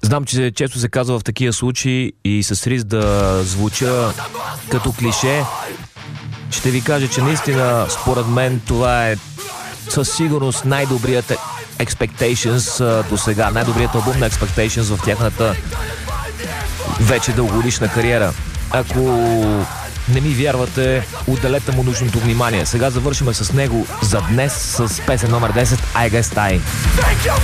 Знам, че често се казва в такива случаи и с риск да звуча като клише, ще ви кажа, че наистина според мен това е със сигурност най-добрият Expectations до сега, най-добрият албум на Expectations в тяхната вече дългогодишна кариера. Ако не ми вярвате, отделете му нужното внимание. Сега завършваме с него за днес с песен номер 10 I Guess Die.